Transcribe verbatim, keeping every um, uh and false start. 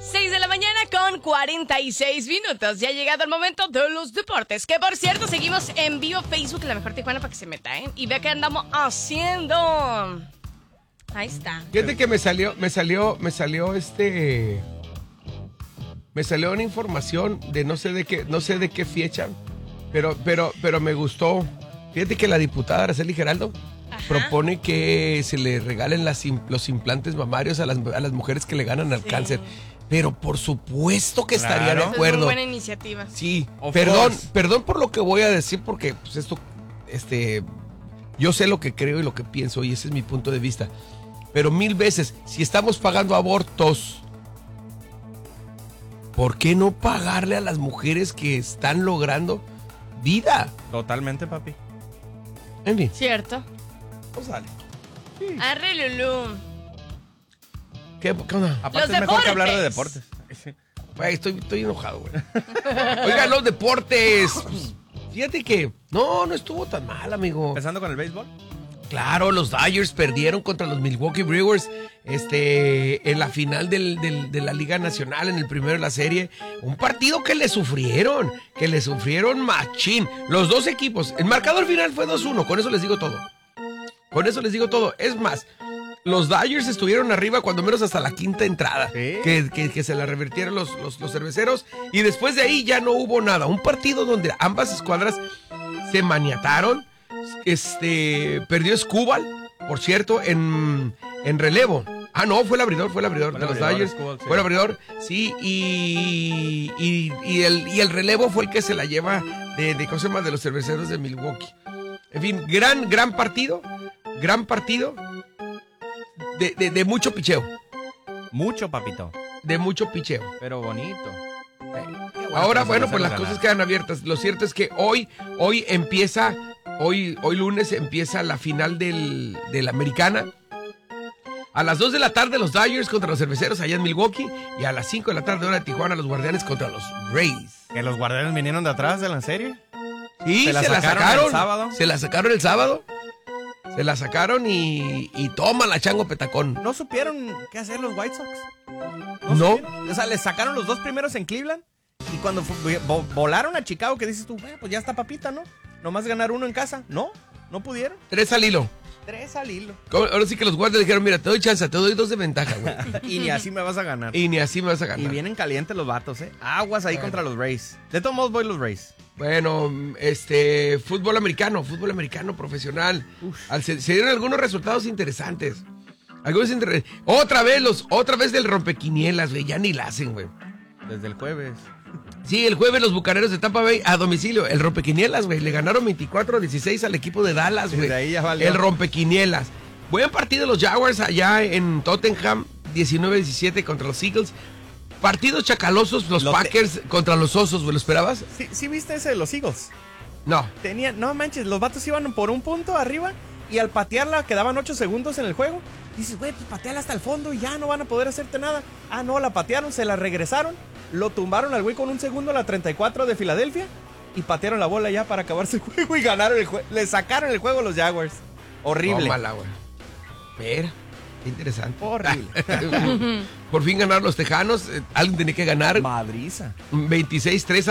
seis de la mañana con cuarenta y seis minutos. Ya ha llegado el momento de los deportes. Que por cierto, seguimos en vivo Facebook, La Mejor Tijuana, para que se meta, ¿eh? Y vea qué andamos haciendo. Ahí está. Fíjate que me salió, me salió, me salió este. Me salió una información de no sé de qué, no sé de qué fecha, pero, pero, pero me gustó. Fíjate que la diputada Araceli Geraldo Ajá. propone que se le regalen las, los implantes mamarios a las, a las mujeres que le ganan al sí. cáncer. Pero por supuesto que estaría claro. de acuerdo. Es una buena iniciativa. Sí, of perdón, course. perdón por lo que voy a decir, porque pues esto, este, yo sé lo que creo y lo que pienso, y ese es mi punto de vista. Pero mil veces, si estamos pagando abortos, ¿por qué no pagarle a las mujeres que están logrando vida? Totalmente, papi. En fin. Cierto. Pues dale. Sí. Arre, Lulú. ¿Qué, qué onda? Aparte los es mejor deportes. que hablar de deportes. Güey, estoy, estoy enojado, güey. Oigan, los deportes. Fíjate que no, no estuvo tan mal, amigo. ¿Empezando con el béisbol? Claro, los Dodgers perdieron contra los Milwaukee Brewers este, en la final del, del, de la Liga Nacional, en el primero de la serie. Un partido que le sufrieron, que le sufrieron machín. Los dos equipos. El marcador final fue dos uno, con eso les digo todo. Con eso les digo todo. Es más, los Dodgers estuvieron arriba cuando menos hasta la quinta entrada. ¿Sí? Que, que, que se la revirtieron los, los, los cerveceros. Y después de ahí ya no hubo nada. Un partido donde ambas escuadras se maniataron. Este, perdió Escúbal, por cierto, en, en relevo. Ah, no, fue el abridor, fue el abridor fue de los Dodgers. Escúbal, sí. Fue el abridor, sí, y, y, y, el, y el relevo fue el que se la lleva de, de, ¿cómo se llama? De los cerveceros de Milwaukee. En fin, gran, gran partido, gran partido de, de, de mucho picheo. Mucho, papito. De mucho picheo. Pero bonito. Ahora, bueno, pues las cosas quedan abiertas. Lo cierto es que hoy, hoy empieza... Hoy, hoy lunes empieza la final del, de la Americana. A las dos de la tarde los Dodgers contra los cerveceros allá en Milwaukee. Y a las cinco de la tarde hora de Tijuana los Guardianes contra los Rays. ¿Que los Guardianes vinieron de atrás de la serie? Sí, se la se sacaron, la sacaron el sábado. Se la sacaron el sábado. Se la sacaron y, y toma la chango petacón. ¿No supieron qué hacer los White Sox? No. no. O sea, les sacaron los dos primeros en Cleveland. Y cuando fu- vo- volaron a Chicago, que dices tú, bueno, pues ya está papita, ¿no? Nomás ganar uno en casa. No, no pudieron. Tres al hilo. Tres al hilo. Ahora sí que los guardias dijeron, mira, te doy chance, te doy dos de ventaja, güey. Y ni así me vas a ganar. Y ni así me vas a ganar. Y vienen calientes los vatos, ¿eh? Aguas ahí bueno. contra los Rays. De todos modos voy los Rays. Bueno, este, fútbol americano, fútbol americano profesional. Al, se, se dieron algunos resultados interesantes. Algunos inter... Otra vez los, otra vez del rompequinielas, güey, ya ni la hacen, güey. Desde el jueves. Sí, el jueves los Bucaneros de Tampa Bay a domicilio, el rompequinielas, güey, le ganaron veinticuatro a dieciséis al equipo de Dallas, güey. De ahí ya valió. El rompequinielas. Buen partido los Jaguars allá en Tottenham, diecinueve a diecisiete contra los Eagles. Partidos chacalosos, los, los Packers te... contra los Osos, güey, ¿lo esperabas? Sí, ¿sí viste ese de los Eagles? No. Tenían, no manches, los vatos iban por un punto arriba y al patearla quedaban ocho segundos en el juego. Dices, güey, pues pateala hasta el fondo y ya no van a poder hacerte nada. Ah, no, la patearon, se la regresaron, lo tumbaron al güey con un segundo a la treinta y cuatro de Filadelfia y patearon la bola ya para acabarse el juego y ganaron el juego. Le sacaron el juego a los Jaguars. Horrible. Tómala, güey. Mira, qué interesante. Horrible. Por fin ganaron los Tejanos. Alguien tenía que ganar. Madriza. veintiséis tres